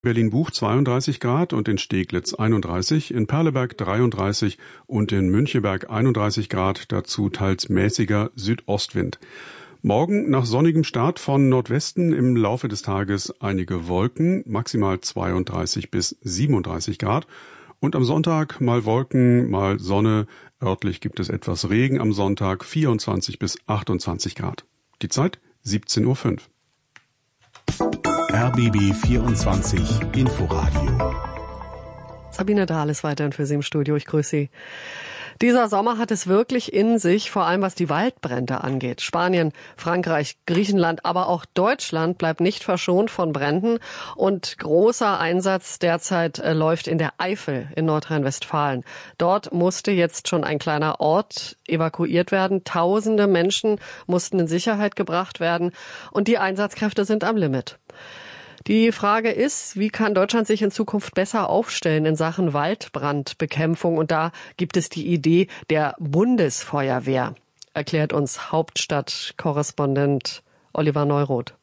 Berlin-Buch 32 Grad und in Steglitz 31, in Perleberg 33 und in Müncheberg 31 Grad, dazu teils mäßiger Südostwind. Morgen nach sonnigem Start von Nordwesten im Laufe des Tages einige Wolken, maximal 32 bis 37 Grad. Und am Sonntag mal Wolken, mal Sonne. Örtlich gibt es etwas Regen am Sonntag, 24 bis 28 Grad. Die Zeit 17:05 Uhr. RBB 24 Inforadio. Sabine Dahl ist weiterhin für Sie im Studio. Ich grüße Sie. Dieser Sommer hat es wirklich in sich, vor allem was die Waldbrände angeht. Spanien, Frankreich, Griechenland, aber auch Deutschland bleibt nicht verschont von Bränden. Und großer Einsatz derzeit läuft in der Eifel in Nordrhein-Westfalen. Dort musste jetzt schon ein kleiner Ort evakuiert werden. Tausende Menschen mussten in Sicherheit gebracht werden. Und die Einsatzkräfte sind am Limit. Die Frage ist, wie kann Deutschland sich in Zukunft besser aufstellen in Sachen Waldbrandbekämpfung? Und da gibt es die Idee der Bundesfeuerwehr, erklärt uns Hauptstadtkorrespondent Oliver Neuroth.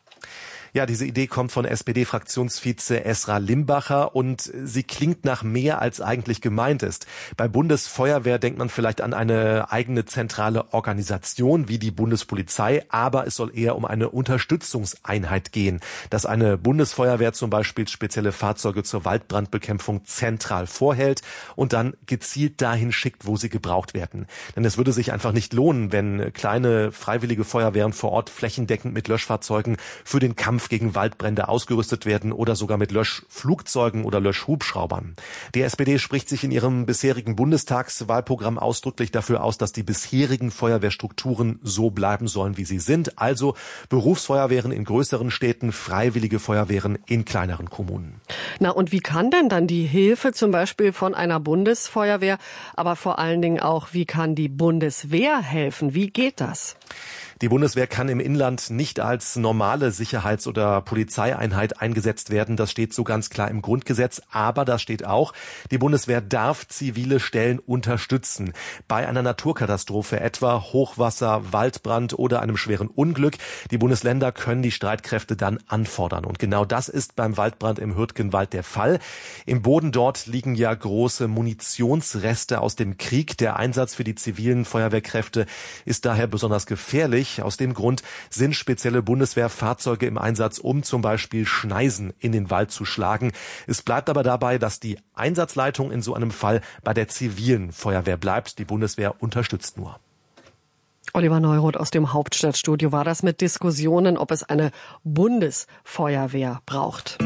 Ja, diese Idee kommt von SPD-Fraktionsvize Esra Limbacher und sie klingt nach mehr, als eigentlich gemeint ist. Bei Bundesfeuerwehr denkt man vielleicht an eine eigene zentrale Organisation wie die Bundespolizei, aber es soll eher um eine Unterstützungseinheit gehen, dass eine Bundesfeuerwehr zum Beispiel spezielle Fahrzeuge zur Waldbrandbekämpfung zentral vorhält und dann gezielt dahin schickt, wo sie gebraucht werden. Denn es würde sich einfach nicht lohnen, wenn kleine freiwillige Feuerwehren vor Ort flächendeckend mit Löschfahrzeugen für den Kampf gegen Waldbrände ausgerüstet werden oder sogar mit Löschflugzeugen oder Löschhubschraubern. Die SPD spricht sich in ihrem bisherigen Bundestagswahlprogramm ausdrücklich dafür aus, dass die bisherigen Feuerwehrstrukturen so bleiben sollen, wie sie sind. Also Berufsfeuerwehren in größeren Städten, freiwillige Feuerwehren in kleineren Kommunen. Na, und wie kann denn dann die Hilfe zum Beispiel von einer Bundesfeuerwehr, aber vor allen Dingen auch, wie kann die Bundeswehr helfen? Wie geht das? Die Bundeswehr kann im Inland nicht als normale Sicherheits- oder Polizeieinheit eingesetzt werden. Das steht so ganz klar im Grundgesetz. Aber da steht auch, die Bundeswehr darf zivile Stellen unterstützen. Bei einer Naturkatastrophe, etwa Hochwasser, Waldbrand oder einem schweren Unglück. Die Bundesländer können die Streitkräfte dann anfordern. Und genau das ist beim Waldbrand im Hürtgenwald der Fall. Im Boden dort liegen ja große Munitionsreste aus dem Krieg. Der Einsatz für die zivilen Feuerwehrkräfte ist daher besonders gefährlich. Aus dem Grund sind spezielle Bundeswehrfahrzeuge im Einsatz, um zum Beispiel Schneisen in den Wald zu schlagen. Es bleibt aber dabei, dass die Einsatzleitung in so einem Fall bei der zivilen Feuerwehr bleibt. Die Bundeswehr unterstützt nur. Oliver Neuroth aus dem Hauptstadtstudio war das mit Diskussionen, ob es eine Bundesfeuerwehr braucht.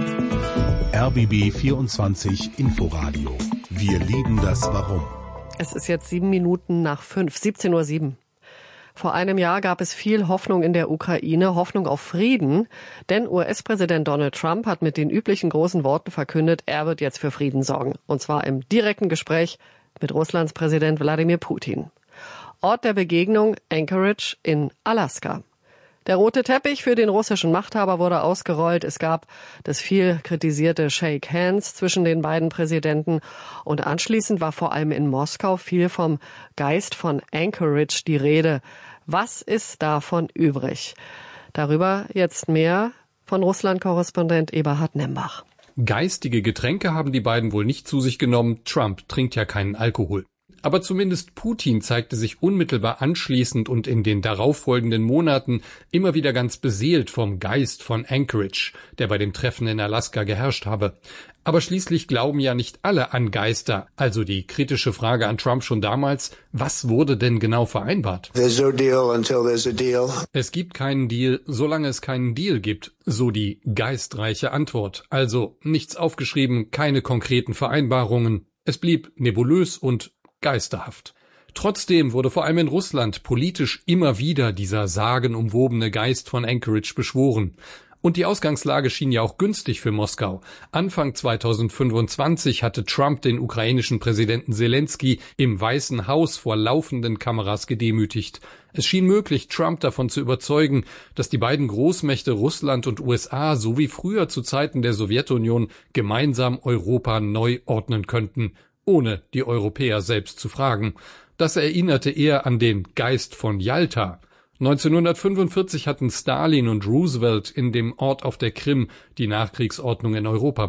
RBB 24 Inforadio. Wir lieben das Warum. Es ist jetzt 5:07, 17:07 Uhr. Vor einem Jahr gab es viel Hoffnung in der Ukraine, Hoffnung auf Frieden, denn US-Präsident Donald Trump hat mit den üblichen großen Worten verkündet, er wird jetzt für Frieden sorgen. Und zwar im direkten Gespräch mit Russlands Präsident Wladimir Putin. Ort der Begegnung Anchorage in Alaska. Der rote Teppich für den russischen Machthaber wurde ausgerollt. Es gab das viel kritisierte Shake Hands zwischen den beiden Präsidenten. Und anschließend war vor allem in Moskau viel vom Geist von Anchorage die Rede. Was ist davon übrig? Darüber jetzt mehr von Russland-Korrespondent Eberhard Nembach. Geistige Getränke haben die beiden wohl nicht zu sich genommen. Trump trinkt ja keinen Alkohol. Aber zumindest Putin zeigte sich unmittelbar anschließend und in den darauffolgenden Monaten immer wieder ganz beseelt vom Geist von Anchorage, der bei dem Treffen in Alaska geherrscht habe. Aber schließlich glauben ja nicht alle an Geister. Also die kritische Frage an Trump schon damals, was wurde denn genau vereinbart? There's no deal until there's a deal. Es gibt keinen Deal, solange es keinen Deal gibt, so die geistreiche Antwort. Also nichts aufgeschrieben, keine konkreten Vereinbarungen. Es blieb nebulös und geisterhaft. Trotzdem wurde vor allem in Russland politisch immer wieder dieser sagenumwobene Geist von Anchorage beschworen. Und die Ausgangslage schien ja auch günstig für Moskau. Anfang 2025 hatte Trump den ukrainischen Präsidenten Selensky im Weißen Haus vor laufenden Kameras gedemütigt. Es schien möglich, Trump davon zu überzeugen, dass die beiden Großmächte Russland und USA so wie früher zu Zeiten der Sowjetunion gemeinsam Europa neu ordnen könnten, ohne die Europäer selbst zu fragen. Das erinnerte eher an den Geist von Jalta. 1945 hatten Stalin und Roosevelt in dem Ort auf der Krim die Nachkriegsordnung in Europa